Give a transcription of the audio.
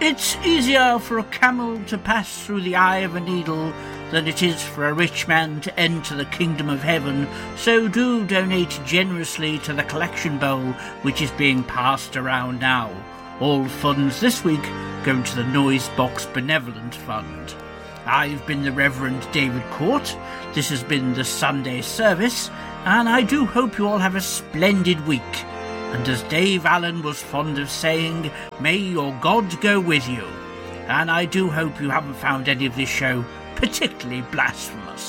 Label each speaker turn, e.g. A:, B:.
A: It's easier for a camel to pass through the eye of a needle than it is for a rich man to enter the kingdom of heaven, so do donate generously to the collection bowl which is being passed around now. All funds this week go to the Noise Box Benevolent Fund. I've been the Reverend David Court. This has been the Sunday service, and I do hope you all have a splendid week. And as Dave Allen was fond of saying, may your God go with you. And I do hope you haven't found any of this show particularly blasphemous.